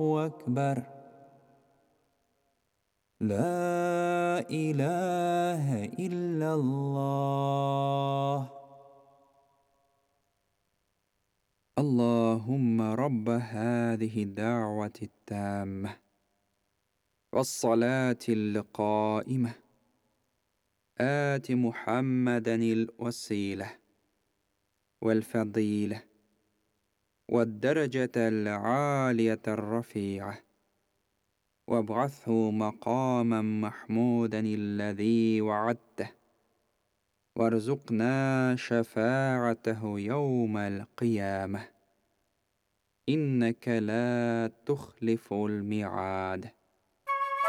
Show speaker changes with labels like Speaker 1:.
Speaker 1: أكبر. لا إله إلا الله. اللهم رب هذه الدعوة التامة والصلاة القائمة آت محمدا الوسيلة والفضيلة والدرجة العالية الرفيعة، وابعثه مقاما محمودا الذي وعدته، وارزقنا شفاعته يوم القيامة، إنك لا تخلف الميعاد.